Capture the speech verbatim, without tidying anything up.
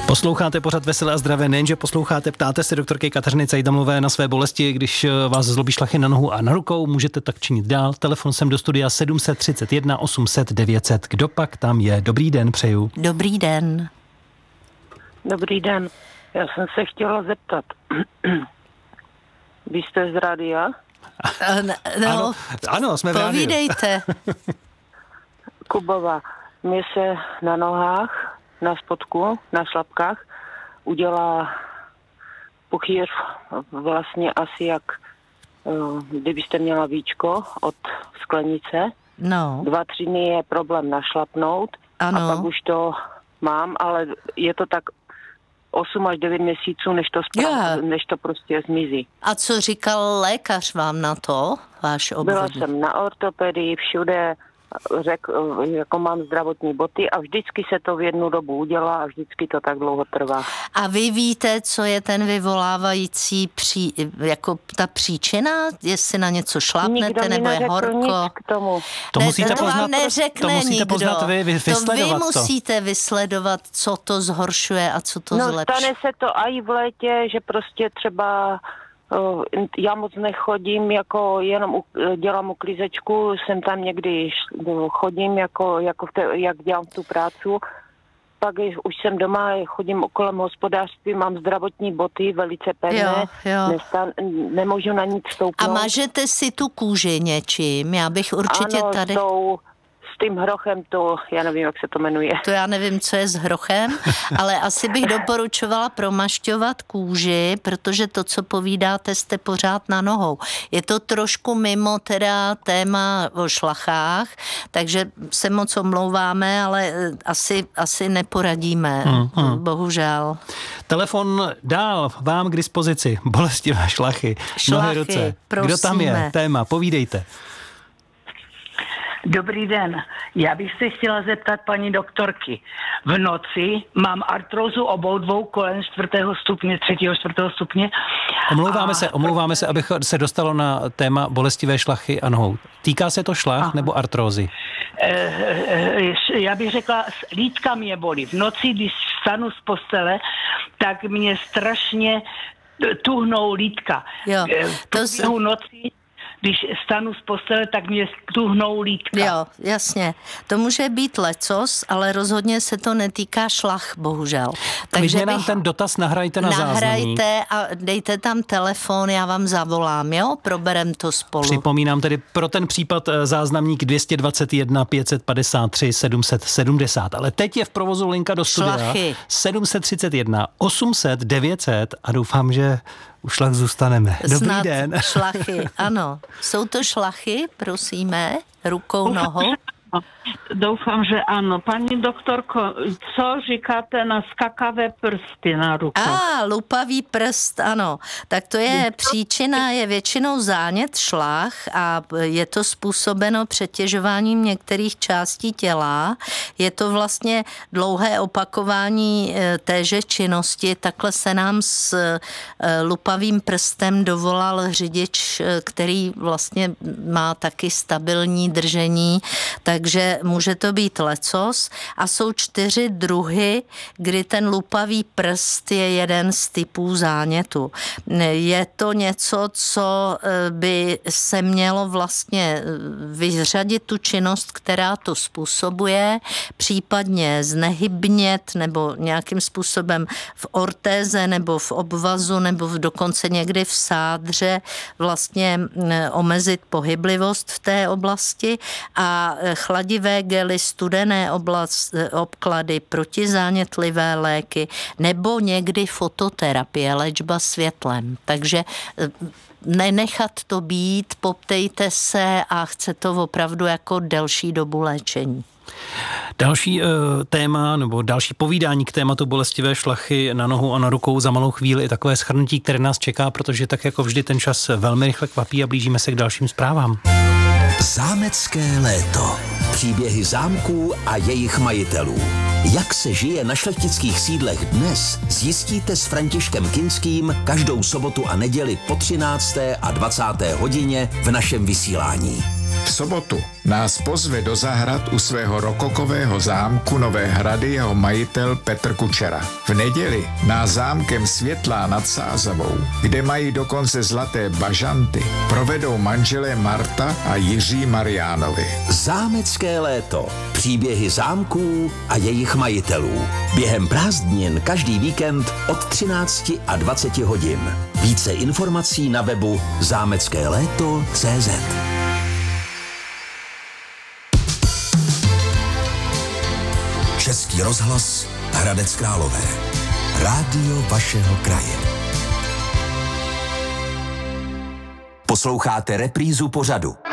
Posloucháte pořad Veselé a zdravé, nejenže posloucháte, ptáte se doktorky Kateřiny Cajdamové na své bolesti, když vás zlobí šlachy na nohu a na rukou, můžete tak činit dál. Telefon sem do studia sedm set třicet jedna osm set devět set. Kdo pak tam je? Dobrý den, přeju. Dobrý den. Dobrý den. Já jsem se chtěla zeptat. Vy jste z rádia? No, ano, ano, jsme v rádiu. Povídejte. Kubova, mě se na nohách, na spodku, na šlapkách udělá puchýř vlastně asi jak kdybyste měla víčko od sklenice. No. Dva, tři dny je problém našlapnout. Ano. A pak už to mám, ale je to tak osm až devět měsíců, než to, spra- než to prostě zmizí. A co říkal lékař vám na to, váš obvodní? Byla jsem na ortopedii, všude, řekl, jako mám zdravotní boty a vždycky se to v jednu dobu udělá a vždycky to tak dlouho trvá. A vy víte, co je ten vyvolávající pří, jako ta příčina? Jestli na něco šlápnete, nebo je horko? Nic k tomu. To ne, musíte to poznat, vám neřekne to musíte nikdo. poznat vy, vy vysledovat to. Vy to. musíte vysledovat, co to zhoršuje a co to no, zlepší. Stane se to i v létě, že prostě třeba já moc nechodím, jako jenom u, dělám uklízečku, jsem tam někdy chodím, jako, jako v te, jak dělám tu prácu, pak už jsem doma, chodím kolem hospodářství, mám zdravotní boty, velice pevné, jo, jo. Nestan, nemůžu na nic stoupnout. A mažete si tu kůži něčím? Já bych určitě ano, tady... Tou, s tím hrochem, to, já nevím, jak se to jmenuje. To já nevím, co je s hrochem, ale asi bych doporučovala promašťovat kůži, protože to, co povídáte, jste pořád na nohou. Je to trošku mimo teda téma o šlachách, takže se moc omlouváme, ale asi, asi neporadíme, hmm, hmm. bohužel. Telefon dál, vám k dispozici. Bolestivé šlachy, šlachy nohy, ruce. Prosíme. Kdo tam je? Téma, povídejte. Dobrý den, já bych se chtěla zeptat paní doktorky. V noci mám artrózu obou dvou kolen čtvrtého stupně, třetího, čtvrtého stupně. Omlouváme a... se, omlouváme se, abych se dostalo na téma bolestivé šlachy a nohou. Týká se to šlach Aha. nebo artrózy? Já bych řekla, lítka mě bolí. V noci, když vstanu z postele, tak mě strašně tuhnou lítka. Jo, to s... noci když stanu z postele, tak mě tuhnou lítka. Jo, jasně. To může být lecos, ale rozhodně se to netýká šlach, bohužel. Takže nám ten dotaz nahrajte na záznamník. Nahrajte a dejte tam telefon, já vám zavolám, jo? Proberem to spolu. Připomínám tedy pro ten případ záznamník dvě stě dvacet jedna pět set padesát tři sedm set sedmdesát. Ale teď je v provozu linka do studia. Šlachy. sedm set třicet jedna osm set devět set a doufám, že u šlach zůstaneme. Dobrý Snad den. Šlachy, ano. Jsou to šlachy, prosíme, rukou, nohou? Doufám, že ano. Paní doktorko, co říkáte na skakavé prsty na ruce? A, lupavý prst, ano. Tak to je příčina, je většinou zánět šlach a je to způsobeno přetěžováním některých částí těla. Je to vlastně dlouhé opakování téže činnosti. Takhle se nám s lupavým prstem dovolal řidič, který vlastně má taky stabilní držení, takže může to být lecos a jsou čtyři druhy, kdy ten lupavý prst je jeden z typů zánětu. Je to něco, co by se mělo vlastně vyřadit tu činnost, která to způsobuje, případně znehybnět nebo nějakým způsobem v ortéze nebo v obvazu nebo v dokonce někdy v sádře vlastně omezit pohyblivost v té oblasti a chladivé gely, studené oblast, obklady, protizánětlivé léky nebo někdy fototerapie, léčba světlem. Takže nenechat to být, poptejte se a chce to opravdu jako delší dobu léčení. Další uh, téma nebo další povídání k tématu bolestivé šlachy na nohu a na rukou za malou chvíli je takové shrnutí, které nás čeká, protože tak jako vždy ten čas velmi rychle kvapí a blížíme se k dalším zprávám. Zámecké léto. Příběhy zámků a jejich majitelů. Jak se žije na šlechtických sídlech dnes, zjistíte s Františkem Kinským každou sobotu a neděli po třinácté a dvacáté hodině v našem vysílání. V sobotu nás pozve do zahrad u svého rokokového zámku Nové Hrady jeho majitel Petr Kučera. V neděli nás zámkem Světlá nad Sázavou, kde mají dokonce zlaté bažanty, provedou manželé Marta a Jiří Mariánovi. Zámecké léto. Příběhy zámků a jejich majitelů. Během prázdnin každý víkend od třinácti a dvaceti hodin. Více informací na webu zámecké léto tečka cé zet. Český rozhlas Hradec Králové. Rádio vašeho kraje. Posloucháte reprízu pořadu.